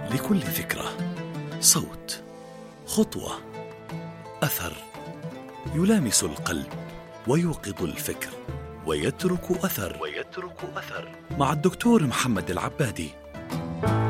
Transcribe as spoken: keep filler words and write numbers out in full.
لكل فكرة صوت، خطوة، أثر يلامس القلب ويوقظ الفكر ويترك أثر ويترك أثر مع الدكتور محمد العبادي.